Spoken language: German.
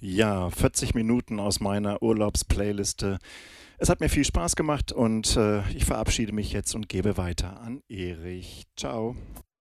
Ja, 40 Minuten aus meiner Urlaubsplayliste. Es hat mir viel Spaß gemacht und ich verabschiede mich jetzt und gebe weiter an Erich. Ciao.